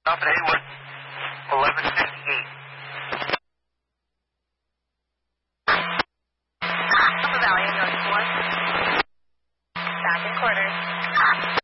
Stop at Haywood, 1158. Upper Valley, North 4. Back in quarters.